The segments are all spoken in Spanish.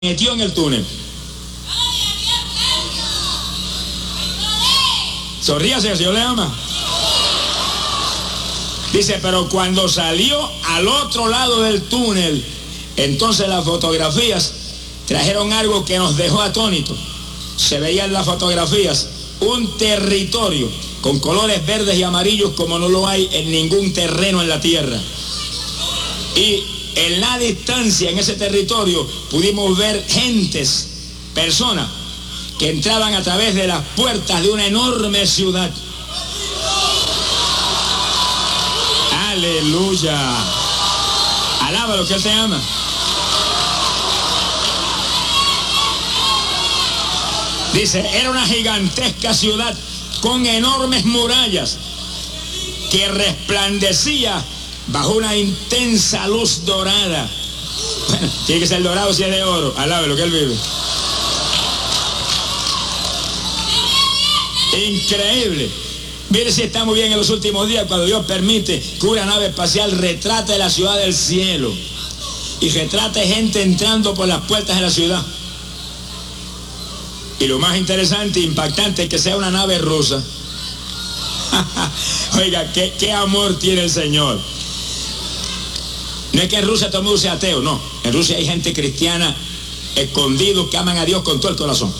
metió en el túnel. Sonríase, el Señor le ama. Dice, pero cuando salió al otro lado del túnel, entonces las fotografías trajeron algo que nos dejó atónitos. Se veía en las fotografías un territorio con colores verdes y amarillos como no lo hay en ningún terreno en la tierra. Y en la distancia, en ese territorio, pudimos ver gentes, personas, que entraban a través de las puertas de una enorme ciudad. Aleluya. Alaba lo que Él te ama. Dice, era una gigantesca ciudad con enormes murallas que resplandecía bajo una intensa luz dorada. Bueno, tiene que ser dorado si es de oro. Alabe lo que Él vive. Increíble. Mire si está muy bien en los últimos días cuando Dios permite que una nave espacial retrate la ciudad del cielo y retrate gente entrando por las puertas de la ciudad. Y lo más interesante e impactante es que sea una nave rusa. Oiga, qué amor tiene el Señor. No es que en Rusia todo el mundo sea ateo, no. En Rusia hay gente cristiana escondidos que aman a Dios con todo el corazón.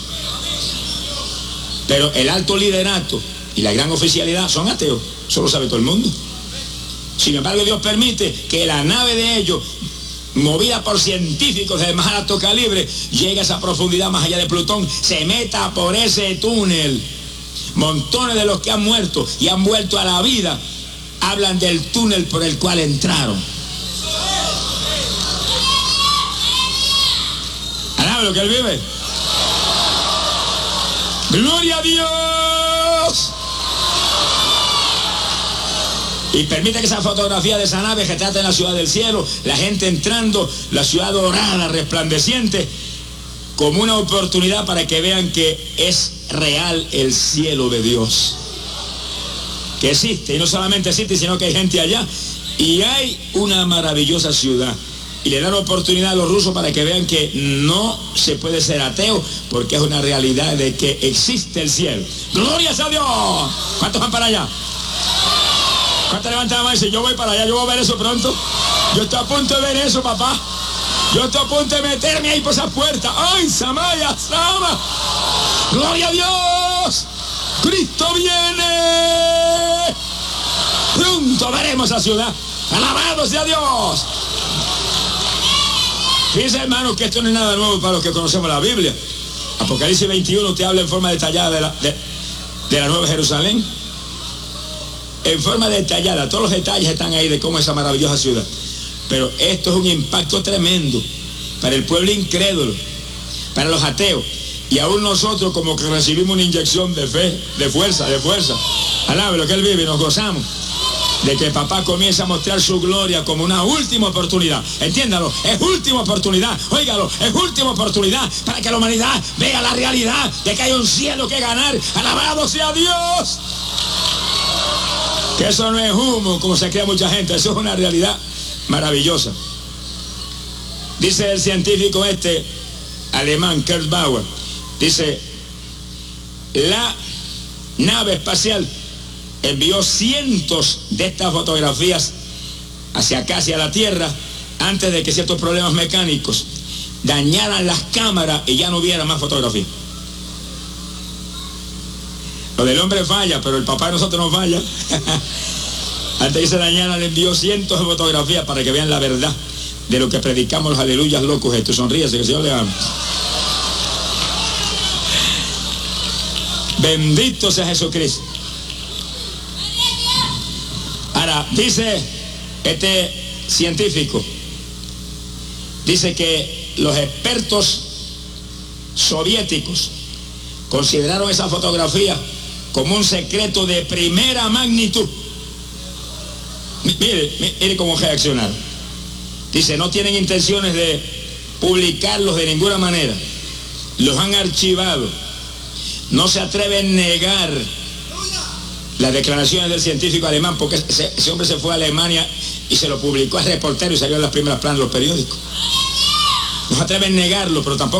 Pero el alto liderato y la gran oficialidad son ateos. Eso lo sabe todo el mundo. Sin embargo, Dios permite que la nave de ellos, movida por científicos de más alto calibre, llegue a esa profundidad más allá de Plutón, se meta por ese túnel. Montones de los que han muerto y han vuelto a la vida hablan del túnel por el cual entraron. ¿Alaba lo que Él vive? ¡Gloria a Dios! Y permite que esa fotografía de esa nave retrate en la ciudad del cielo, la gente entrando, la ciudad dorada, resplandeciente, como una oportunidad para que vean que es real el cielo de Dios. Que existe, y no solamente existe, sino que hay gente allá, y hay una maravillosa ciudad. Y le dan oportunidad a los rusos para que vean que no se puede ser ateo, porque es una realidad de que existe el cielo. ¡Gloria a Dios! ¿Cuántos van para allá? ¿Cuántos levantan la mano y dicen, yo voy para allá, yo voy a ver eso pronto? Yo estoy a punto de ver eso, papá. Yo estoy a punto de meterme ahí por esa puerta. ¡Ay, Samaya, Sama! ¡Gloria a Dios! ¡Cristo viene! Pronto veremos esa ciudad. ¡Alabado sea Dios! Fíjense, hermanos, que esto no es nada nuevo para los que conocemos la Biblia. Apocalipsis 21 te habla en forma detallada de la Nueva Jerusalén. En forma detallada, todos los detalles están ahí de cómo es esa maravillosa ciudad. Pero esto es un impacto tremendo para el pueblo incrédulo, para los ateos. Y aún nosotros como que recibimos una inyección de fe, de fuerza. Alabe lo que Él vive y nos gozamos de que papá comienza a mostrar su gloria como una última oportunidad. Entiéndalo, es última oportunidad. Óigalo, es última oportunidad para que la humanidad vea la realidad de que hay un cielo que ganar. Alabado sea Dios. Que eso no es humo como se cree mucha gente, eso es una realidad maravillosa. Dice el científico alemán, Kurt Bauer, dice, la nave espacial envió cientos de estas fotografías hacia acá, hacia la Tierra, antes de que ciertos problemas mecánicos dañaran las cámaras y ya no hubiera más fotografías. Lo del hombre falla, pero el papá de nosotros no falla. Antes de que se dañara, le envió cientos de fotografías para que vean la verdad de lo que predicamos los aleluyas locos estos. Sonríese, que el Señor le ama. Bendito sea Jesucristo. Ahora, dice este científico, dice que los expertos soviéticos consideraron esa fotografía como un secreto de primera magnitud. Mire cómo reaccionaron. Dice, no tienen intenciones de publicarlos de ninguna manera. Los han archivado. No se atreven a negar las declaraciones del científico alemán, porque ese hombre se fue a Alemania y se lo publicó al reportero y salió en las primeras planas de los periódicos. no se atreven a negarlo, pero tampoco